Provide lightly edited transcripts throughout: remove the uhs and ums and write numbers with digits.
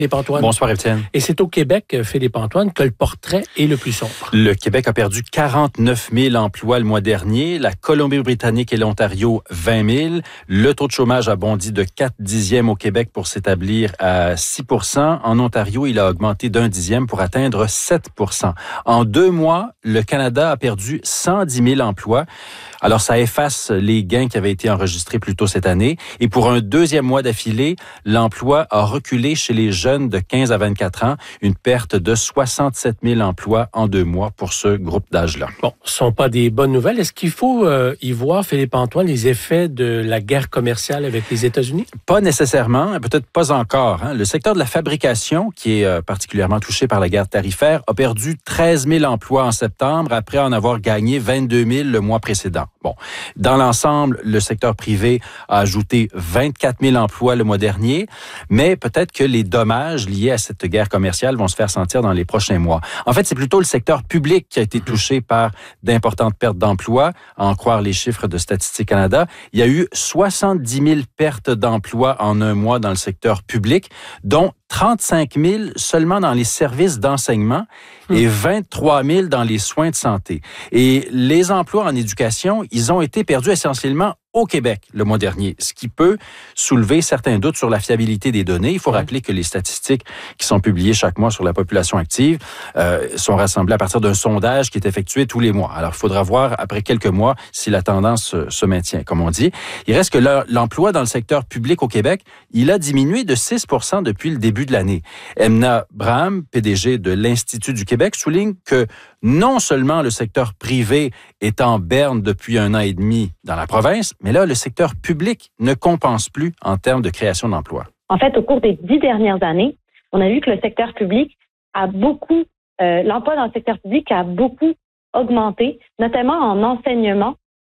Philippe-Antoine. Bonsoir, Étienne. Et c'est au Québec, Philippe-Antoine, que le portrait est le plus sombre. Le Québec a perdu 49 000 emplois le mois dernier. La Colombie-Britannique et l'Ontario, 20 000. Le taux de chômage a bondi de 0,4 au Québec pour s'établir à 6 %. En Ontario, il a augmenté d'0,1 pour atteindre 7 % En 2 mois, le Canada a perdu 110 000 emplois. Alors, ça efface les gains qui avaient été enregistrés plus tôt cette année. Et pour un deuxième mois d'affilée, l'emploi a reculé chez les jeunes de 15 à 24 ans. Une perte de 67 000 emplois en 2 mois pour ce groupe d'âge-là. Bon, ce ne sont pas des bonnes nouvelles. Est-ce qu'il faut y voir, Philippe-Antoine, les effets de la guerre commerciale avec les États-Unis? Pas nécessairement, peut-être pas encore. Le secteur de la fabrication, qui est particulièrement touché par la guerre tarifaire, a perdu 13 000 emplois en septembre après en avoir gagné 22 000 le mois précédent. Bon, dans l'ensemble, le secteur privé a ajouté 24 000 emplois le mois dernier, mais peut-être que les dommages liés à cette guerre commerciale vont se faire sentir dans les prochains mois. En fait, c'est plutôt le secteur public qui a été touché par d'importantes pertes d'emplois, à en croire les chiffres de Statistique Canada. Il y a eu 70 000 pertes d'emplois en un mois dans le secteur public, dont 35 000 seulement dans les services d'enseignement et 23 000 dans les soins de santé. Et les emplois en éducation, ils ont été perdus essentiellement au Québec le mois dernier, ce qui peut soulever certains doutes sur la fiabilité des données. Il faut rappeler que les statistiques qui sont publiées chaque mois sur la population active sont rassemblées à partir d'un sondage qui est effectué tous les mois. Alors, il faudra voir après quelques mois si la tendance se maintient, comme on dit. Il reste que l'emploi dans le secteur public au Québec, il a diminué de 6 % depuis le début de l'année. Emna Braham, PDG de l'Institut du Québec, souligne que non seulement le secteur privé est en berne depuis 1 an et demi dans la province, mais là, le secteur public ne compense plus en termes de création d'emplois. En fait, au cours des 10 dernières années, on a vu que le secteur public a beaucoup, l'emploi dans le secteur public a beaucoup augmenté, notamment en enseignement,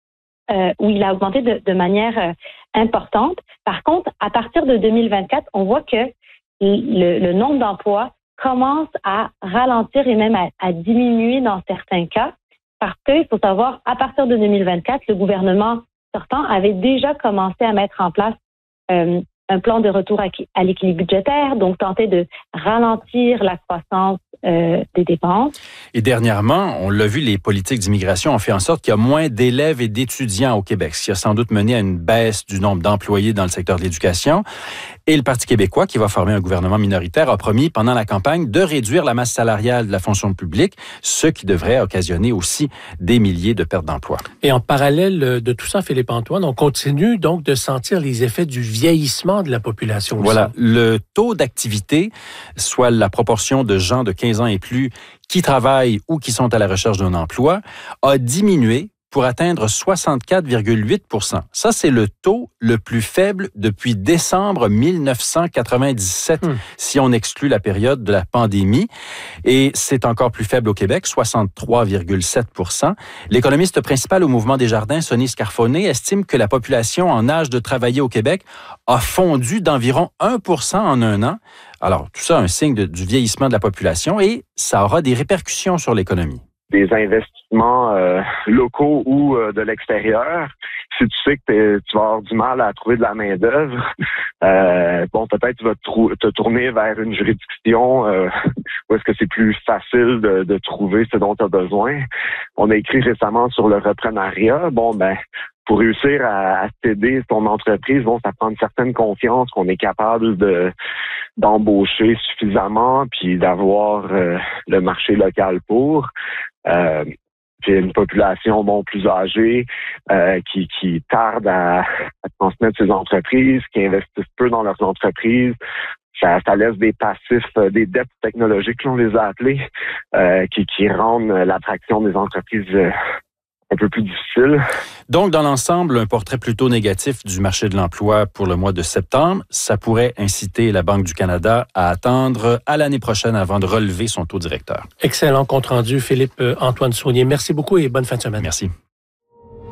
où il a augmenté de manière importante. Par contre, à partir de 2024, on voit que le nombre d'emplois commence à ralentir et même à diminuer dans certains cas, parce qu'il faut savoir, à partir de 2024, le gouvernement sortant avait déjà commencé à mettre en place un plan de retour à l'équilibre budgétaire, donc tenter de ralentir la croissance des dépenses. Et dernièrement, on l'a vu, les politiques d'immigration ont fait en sorte qu'il y a moins d'élèves et d'étudiants au Québec, ce qui a sans doute mené à une baisse du nombre d'employés dans le secteur de l'éducation. Et le Parti québécois, qui va former un gouvernement minoritaire, a promis pendant la campagne de réduire la masse salariale de la fonction publique, ce qui devrait occasionner aussi des milliers de pertes d'emplois. Et en parallèle de tout ça, Philippe-Antoine, on continue donc de sentir les effets du vieillissement de la population aussi. Voilà, le taux d'activité, soit la proportion de gens de 15 ans et plus qui travaillent ou qui sont à la recherche d'un emploi, a diminué pour atteindre 64,8 %. Ça, c'est le taux le plus faible depuis décembre 1997, si on exclut la période de la pandémie. Et c'est encore plus faible au Québec, 63,7 %. L'économiste principal au Mouvement Desjardins, Sonny Scarfone, estime que la population en âge de travailler au Québec a fondu d'environ 1 % en 1 an. Alors, tout ça, un signe du vieillissement de la population et ça aura des répercussions sur l'économie. Des investissements locaux ou de l'extérieur. Si tu sais que tu vas avoir du mal à trouver de la main-d'œuvre, peut-être tu vas te tourner vers une juridiction où est-ce que c'est plus facile de trouver ce dont tu as besoin. On a écrit récemment sur le reprenariat. Pour réussir à t'aider ton entreprise, ça prend une certaine confiance qu'on est capable d'embaucher suffisamment puis d'avoir le marché local pour. Puis une population plus âgée qui tarde à transmettre ses entreprises, qui investissent peu dans leurs entreprises. Ça laisse des passifs, des dettes technologiques, on les a appelés, qui rendent l'attraction des entreprises un peu plus difficile. Donc, dans l'ensemble, un portrait plutôt négatif du marché de l'emploi pour le mois de septembre. Ça pourrait inciter la Banque du Canada à attendre à l'année prochaine avant de relever son taux directeur. Excellent compte rendu, Philippe-Antoine Saunier. Merci beaucoup et bonne fin de semaine. Merci.